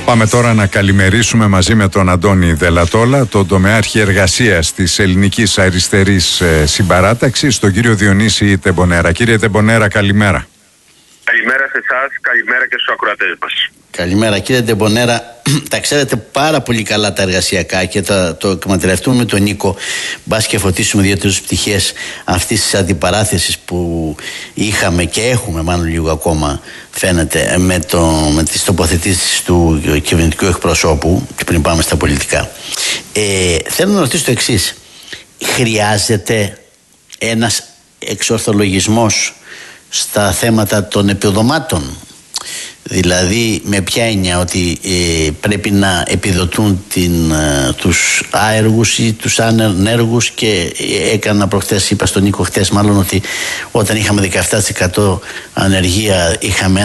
Πάμε τώρα να καλημερίσουμε μαζί με τον Αντώνη Δελατόλα, τον τομεάρχη εργασίας της Ελληνικής Αριστερής Συμπαράταξης, τον κύριο Διονύση Τεμπονέρα. Κύριε Τεμπονέρα, καλημέρα. Καλημέρα σε εσάς, καλημέρα και στους ακροατές μας. Καλημέρα κύριε Τεμπονέρα. Τα ξέρετε πάρα πολύ καλά τα εργασιακά και το εκμεταλλευτούμε με τον Νίκο. Μπας και φωτίσουμε δύο-τρεις πτυχές αυτής της αντιπαράθεσης που είχαμε και έχουμε μάλλον λίγο ακόμα, φαίνεται, με τις τοποθετήσεις του κυβερνητικού εκπροσώπου και πριν πάμε στα πολιτικά. Θέλω να ρωτήσω το εξής. Χρειάζεται ένας εξορθολογισμός στα θέματα των επιδομάτων? Δηλαδή με ποια έννοια? Ότι πρέπει να επιδοτούν τους άεργους ή τους ανέργους, και έκανα προχτές, είπα στον Νίκο χτες μάλλον, ότι όταν είχαμε 17% ανεργία είχαμε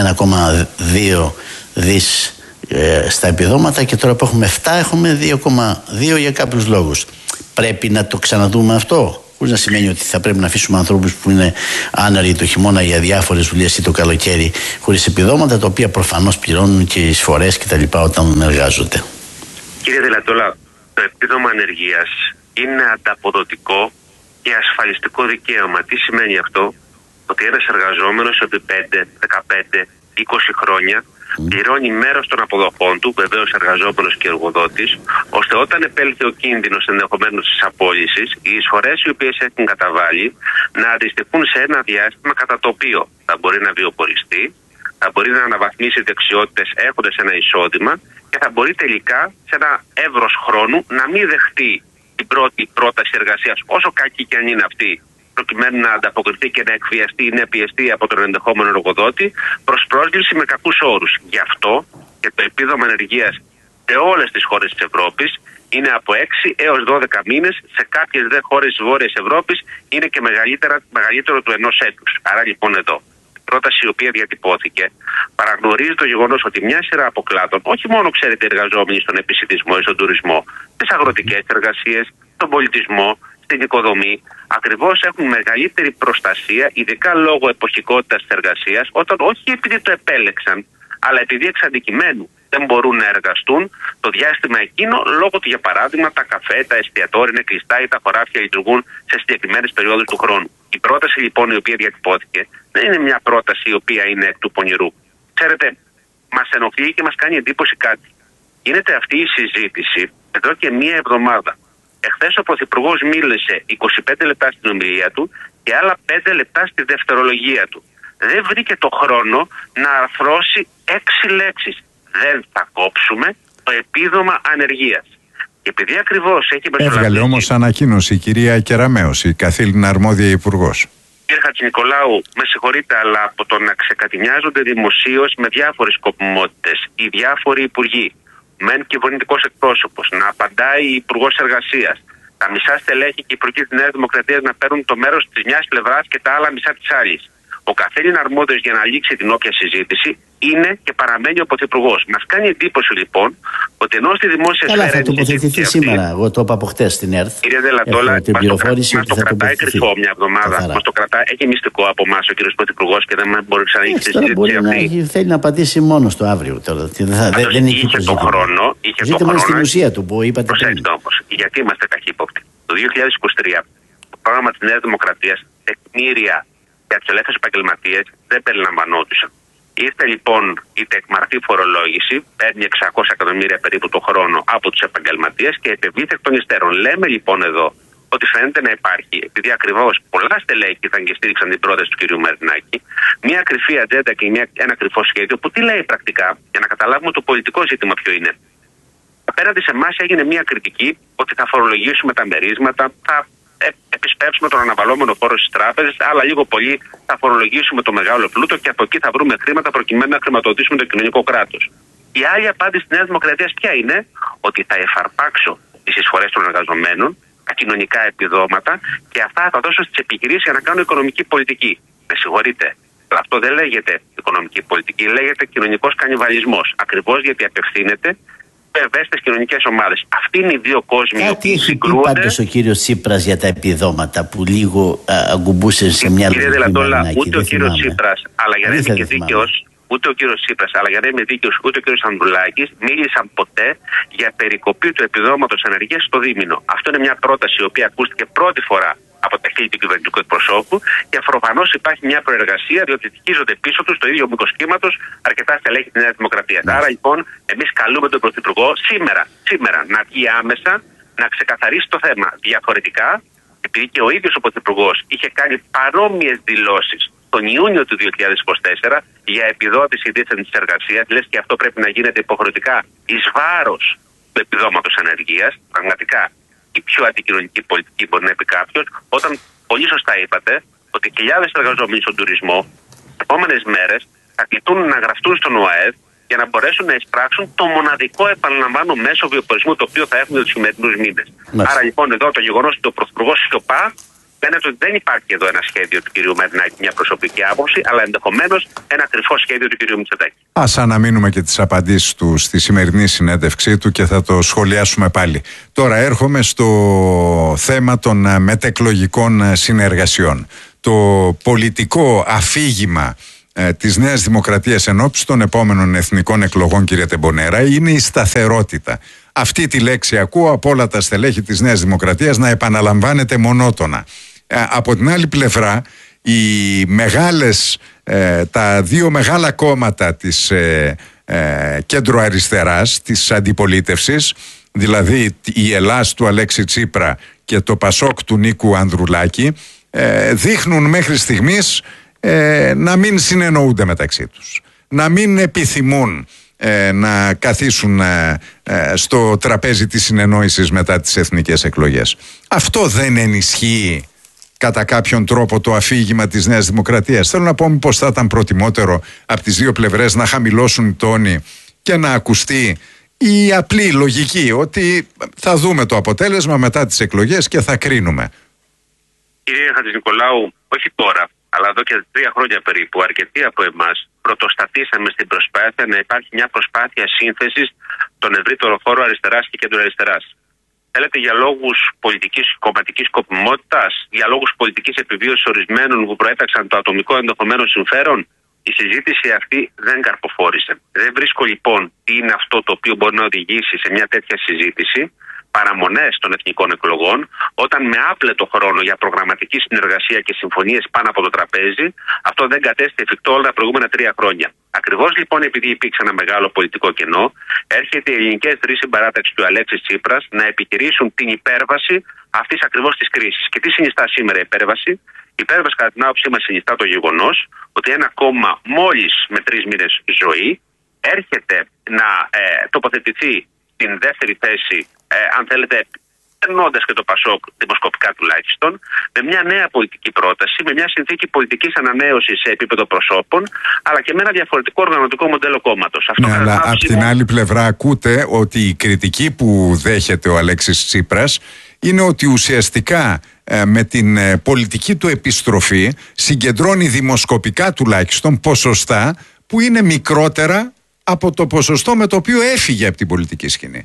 1,2 δις στα επιδόματα, και τώρα που έχουμε 7 έχουμε 2,2 για κάποιους λόγους. Πρέπει να το ξαναδούμε αυτό, χωρίς να σημαίνει ότι θα πρέπει να αφήσουμε ανθρώπους που είναι άνεργοι το χειμώνα για διάφορες δουλειές ή το καλοκαίρι χωρίς επιδόματα, τα οποία προφανώς πληρώνουν και εισφορές και τα λοιπά όταν εργάζονται. Κύριε Δελατόλα, το επίδομα ανεργίας είναι ανταποδοτικό και ασφαλιστικό δικαίωμα. Τι σημαίνει αυτό? Ότι ένας εργαζόμενος επί 5, 15, 20 χρόνια πληρώνει μέρος των αποδοχών του, βεβαίως εργαζόμενος και εργοδότης, ώστε όταν επέλθει ο κίνδυνος ενδεχομένως της απόλυσης, οι εισφορές οι οποίες έχουν καταβάλει να αντιστοιχούν σε ένα διάστημα κατά το οποίο θα μπορεί να βιοποριστεί, θα μπορεί να αναβαθμίσει δεξιότητες έχοντας ένα εισόδημα και θα μπορεί τελικά σε ένα εύρος χρόνου να μην δεχτεί την πρώτη πρόταση εργασίας, όσο κακή και αν είναι αυτή, προκειμένου να ανταποκριθεί και να εκβιαστεί ή να πιεστεί από τον ενδεχόμενο εργοδότη προς πρόσληψη με κακούς όρους. Γι' αυτό και το επίδομα ανεργίας σε όλες τις χώρες της Ευρώπης είναι από 6 έως 12 μήνες, σε κάποιες δε χώρες της Βόρειας Ευρώπης είναι και μεγαλύτερο του 1 έτους. Άρα λοιπόν εδώ η πρόταση η οποία διατυπώθηκε παραγνωρίζει το γεγονός ότι μια σειρά από κλάδων, όχι μόνο ξέρετε εργαζόμενοι στον επισιτισμό ή στον τουρισμό, τις αγροτικές εργασίες, τον πολιτισμό, στην οικοδομή, ακριβώς έχουν μεγαλύτερη προστασία, ειδικά λόγω εποχικότητας της εργασίας, όταν όχι επειδή το επέλεξαν, αλλά επειδή εξ αντικειμένου δεν μπορούν να εργαστούν το διάστημα εκείνο, λόγω του, για παράδειγμα, τα καφέ, τα εστιατόρια είναι κλειστά ή τα χωράφια λειτουργούν σε συγκεκριμένες περιόδους του χρόνου. Η πρόταση λοιπόν η οποία διατυπώθηκε δεν είναι μια πρόταση η οποία είναι εκ του πονηρού. Ξέρετε, μας ενοχλεί και μας κάνει εντύπωση κάτι. Γίνεται αυτή η συζήτηση εδώ και μία εβδομάδα. Εχθές ο Πρωθυπουργός μίλησε 25 λεπτά στην ομιλία του και άλλα 5 λεπτά στη δευτερολογία του. Δεν βρήκε το χρόνο να αρθρώσει 6 λέξεις. Δεν θα κόψουμε το επίδομα ανεργίας. Και επειδή ακριβώς έχει μεσολαβήσει... Έβγαλε όμως ανακοίνωση η κυρία Κεραμέως, η καθήλυνα αρμόδια υπουργός. Κύριε Χατζηνικολάου, με συγχωρείτε, αλλά από το να ξεκατηνιάζονται δημοσίως με διάφορες σκοπιμότητες οι διάφοροι υπουργοί, μεν κυβερνητικός εκπρόσωπος, να απαντάει η Υπουργός Εργασίας, τα μισά στελέχη και οι υπουργοί της Νέας Δημοκρατίας να παίρνουν το μέρος της μιας πλευράς και τα άλλα μισά της άλλης. Ο καθήλυνα αρμόδιος για να λήξει την όποια συζήτηση είναι και παραμένει ο Πρωθυπουργός. Μας κάνει εντύπωση λοιπόν ότι ενώ στη δημόσια σφαίρα. Καλά, θα τοποθετηθεί σήμερα. Εγώ το είπα από χτες στην ΕΡΤ. Κύριε Δελατόλα, μας το κρατάει κρυφό μια εβδομάδα. Μας το κρατάει, έχει μυστικό από εμάς ο κύριος Πρωθυπουργός και δεν μπορεί να ξαναγεί τη συζήτηση αυτή. Θέλει να απαντήσει μόνος το αύριο. Δεν έχει το χρόνο. Ζήτημα στην ουσία του που είπατε. Προσέξτε όμως, γιατί είμαστε καχύποπτοι. Το 2023 το πρόγραμμα της Νέας Δημοκρατίας, τεκμήρια για τους ελεύθερους επαγγελματίες δεν περιλαμβανόντουσαν. Ήρθε λοιπόν η τεκμαρτή φορολόγηση, παίρνει 600 εκατομμύρια περίπου το χρόνο από τους επαγγελματίες και επεβήθη εκ των υστέρων. Λέμε λοιπόν εδώ ότι φαίνεται να υπάρχει, επειδή ακριβώς πολλά στελέχη ήταν και στήριξαν την πρόταση του κ. Μαρινάκη, μια κρυφή ατζέντα και ένα κρυφό σχέδιο που τι λέει πρακτικά, για να καταλάβουμε το πολιτικό ζήτημα ποιο είναι. Απέναντι σε εμάς έγινε μια κριτική ότι θα φορολογήσουμε τα μερίσματα, θα επισπεύσουμε τον αναβαλλόμενο φόρο στις τράπεζες, αλλά λίγο πολύ θα φορολογήσουμε το μεγάλο πλούτο και από εκεί θα βρούμε χρήματα προκειμένου να χρηματοδοτήσουμε το κοινωνικό κράτος. Η άλλη απάντηση της Νέας Δημοκρατίας ποια είναι? Ότι θα εφαρπάξω τις εισφορές των εργαζομένων, τα κοινωνικά επιδόματα και αυτά θα δώσω στις επιχειρήσεις για να κάνω οικονομική πολιτική. Με συγχωρείτε, αλλά αυτό δεν λέγεται οικονομική πολιτική, λέγεται κοινωνικός κανιβαλισμός. Ακριβώς γιατί απευθύνεται ευαίσθητες κοινωνικές ομάδες. Αυτοί είναι οι δύο κόσμοι. Κάτι έχει πει πάντως ο κύριος Τσίπρας για τα επιδόματα που λίγο αγκουμπούσε σε μια λογική. Κύριε Δελατόλα, ούτε ο κύριος Τσίπρας, αλλά για να είμαι και δίκαιος, ούτε ο κύριος Τσίπρας, αλλά για να είμαι δίκαιος, ούτε ο κύριος Ανδρουλάκης μίλησαν ποτέ για περικοπή του επιδόματος ανεργίας στο δίμηνο. Αυτό είναι μια πρόταση η οποία ακούστηκε πρώτη φορά από τα χείλη του κυβερνητικού εκπροσώπου και προφανώς υπάρχει μια προεργασία, διότι τυχίζονται πίσω του στο ίδιο μήκος κύματος αρκετά στελέχη της Νέας Δημοκρατίας. Άρα λοιπόν, εμείς καλούμε τον Πρωθυπουργό σήμερα να βγει άμεσα, να ξεκαθαρίσει το θέμα. Διαφορετικά, επειδή και ο ίδιος ο Πρωθυπουργός είχε κάνει παρόμοιες δηλώσεις τον Ιούνιο του 2024 για επιδότηση δίθεν της εργασίας, λες και αυτό πρέπει να γίνεται υποχρεωτικά εις βάρος του επιδόματος ανεργίας, πραγματικά η πιο αντικοινωνική πολιτική μπορεί να πει κάποιος, όταν πολύ σωστά είπατε ότι χιλιάδες εργαζόμενοι στον τουρισμό τις επόμενες μέρες θα κληθούν να γραφτούν στον ΟΑΕΔ για να μπορέσουν να εισπράξουν το μοναδικό, επαναλαμβάνω, μέσο βιοπορισμού το οποίο θα έχουν για τους σημερινούς μήνες. Άρα λοιπόν εδώ το γεγονός ότι ο Πρωθυπουργός σιωπά φαίνεται ότι δεν υπάρχει εδώ ένα σχέδιο του κ. Μαρινάκη, μια προσωπική άποψη, αλλά ενδεχομένως ένα κρυφό σχέδιο του κ. Μητσοτάκη. Ας αναμείνουμε και τις απαντήσεις του στη σημερινή συνέντευξή του και θα το σχολιάσουμε πάλι. Τώρα έρχομαι στο θέμα των μετεκλογικών συνεργασιών. Το πολιτικό αφήγημα της Νέας Δημοκρατίας ενόψει των επόμενων εθνικών εκλογών, κύριε Τεμπονέρα, είναι η σταθερότητα. Αυτή τη λέξη ακούω από όλα τα στελέχη της Νέας Δημοκρατίας να επαναλαμβάνεται μονότονα. Από την άλλη πλευρά, τα δύο μεγάλα κόμματα της κέντρο-αριστεράς, της αντιπολίτευσης, δηλαδή η Ελλάς του Αλέξη Τσίπρα και το Πασόκ του Νίκου Ανδρουλάκη, δείχνουν μέχρι στιγμής να μην συνεννοούνται μεταξύ τους, να μην επιθυμούν να καθίσουν στο τραπέζι της συνεννόησης μετά τις εθνικές εκλογές. Αυτό δεν ενισχύει κατά κάποιον τρόπο το αφήγημα της Νέας Δημοκρατίας? Θέλω να πω, μήπως θα ήταν προτιμότερο από τις δύο πλευρές να χαμηλώσουν οι τόνοι και να ακουστεί η απλή λογική ότι θα δούμε το αποτέλεσμα μετά τις εκλογές και θα κρίνουμε. Κύριε Χατζηνικολάου, όχι τώρα, αλλά εδώ και 3 χρόνια περίπου, αρκετοί από εμάς πρωτοστατήσαμε στην προσπάθεια να υπάρχει μια προσπάθεια σύνθεσης των ευρύτερων χώρων αριστεράς και κέντρο-αριστεράς. Θέλετε για λόγους πολιτικής κομματικής σκοπιμότητας, για λόγους πολιτικής επιβίωσης ορισμένων που προέταξαν το ατομικό ενδεχομένως συμφέρον? Η συζήτηση αυτή δεν καρποφόρησε. Δεν βρίσκω λοιπόν τι είναι αυτό το οποίο μπορεί να οδηγήσει σε μια τέτοια συζήτηση, παραμονές των εθνικών εκλογών, όταν με άπλετο χρόνο για προγραμματική συνεργασία και συμφωνίες πάνω από το τραπέζι, αυτό δεν κατέστη εφικτό όλα τα προηγούμενα 3 χρόνια. Ακριβώς λοιπόν επειδή υπήρξε ένα μεγάλο πολιτικό κενό, έρχεται η ελληνική εθνική συμπαράταξη του Αλέξη Τσίπρας να επιχειρήσουν την υπέρβαση αυτής ακριβώς της κρίσης. Και τι συνιστά σήμερα η υπέρβαση? Η υπέρβαση, κατά την άποψή μας, συνιστά το γεγονός ότι ένα κόμμα μόλις με 3 μήνες ζωή έρχεται να τοποθετηθεί στην δεύτερη θέση, αν θέλετε, περνώντας και το Πασόκ, δημοσκοπικά τουλάχιστον, με μια νέα πολιτική πρόταση, με μια συνθήκη πολιτικής ανανέωσης σε επίπεδο προσώπων, αλλά και με ένα διαφορετικό οργανωτικό μοντέλο κόμματος. Ναι, αλλά από την άλλη πλευρά ακούτε ότι η κριτική που δέχεται ο Αλέξης Τσίπρας είναι ότι ουσιαστικά με την πολιτική του επιστροφή συγκεντρώνει δημοσκοπικά τουλάχιστον ποσοστά που είναι μικρότερα από το ποσοστό με το οποίο έφυγε από την πολιτική σκηνή.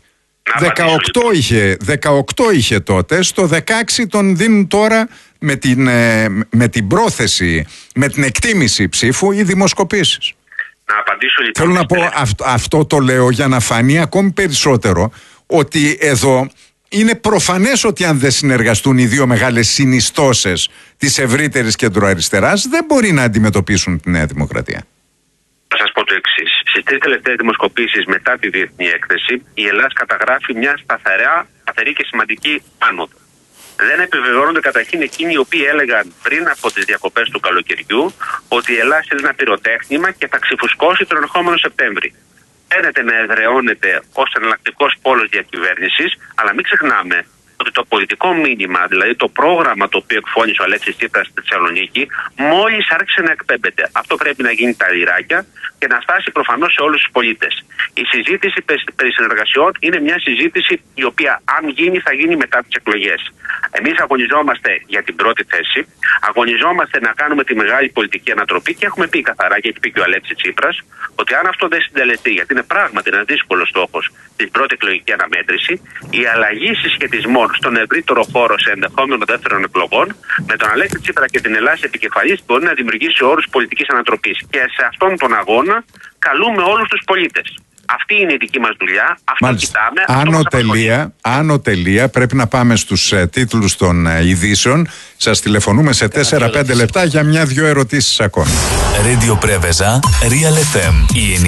18 είχε τότε, στο 16 τον δίνουν τώρα με την πρόθεση, με την εκτίμηση ψήφου οι δημοσκοπήσεις. Να απαντήσω λοιπόν. Θέλω να πω, αυτό το λέω για να φανεί ακόμη περισσότερο ότι εδώ είναι προφανές ότι αν δεν συνεργαστούν οι δύο μεγάλες συνιστώσεις της ευρύτερης κεντροαριστεράς, δεν μπορεί να αντιμετωπίσουν τη Νέα Δημοκρατία. Θα σας πω το εξής. Στις 3 τελευταίες δημοσκοπήσεις μετά τη διεθνή έκθεση, η Ελλάδα καταγράφει μια σταθερή και σημαντική άνοδο. Δεν επιβεβαιώνονται καταρχήν εκείνοι οι οποίοι έλεγαν πριν από τις διακοπές του καλοκαιριού ότι η Ελλάδα είναι ένα πυροτέχνημα και θα ξεφουσκώσει τον ερχόμενο Σεπτέμβρη. Φαίνεται να εδραιώνεται ως εναλλακτικός πόλος διακυβέρνησης, αλλά μην ξεχνάμε ότι το πολιτικό μήνυμα, δηλαδή το πρόγραμμα το οποίο εκφώνησε ο Αλέξης Τσίπρας στη Θεσσαλονίκη, μόλις άρχισε να εκπέμπεται. Αυτό πρέπει να γίνει τα λιράκια και να φτάσει προφανώς σε όλους τους πολίτες. Η συζήτηση περί συνεργασιών είναι μια συζήτηση η οποία, αν γίνει, θα γίνει μετά τις εκλογές. Εμείς αγωνιζόμαστε για την πρώτη θέση, αγωνιζόμαστε να κάνουμε τη μεγάλη πολιτική ανατροπή και έχουμε πει καθαρά, και έχει πει και ο Αλέξης Τσίπρας, ότι αν αυτό δεν συντελεστεί, γιατί είναι πράγματι ένας δύσκολος στόχος, την πρώτη εκλογική αναμέτρηση, η αλλαγή συσχετισμών στον ευρύτερο χώρο σε ενδεχόμενο δεύτερων εκλογών, με τον Αλέξη Τσίπρα και την Ελλάδα επικεφαλής, μπορεί να δημιουργήσει όρους πολιτικής ανατροπής. Και σε αυτόν τον αγώνα καλούμε όλους τους πολίτες. Αυτή είναι η δική μας δουλειά. Αυτό κοιτάμε. Άνω τελεία, πρέπει να πάμε στους τίτλους των ειδήσεων. Σας τηλεφωνούμε σε 4-5 λεπτά για 1-2 ερωτήσεις ακόμα. Radio Preveza, Real FM.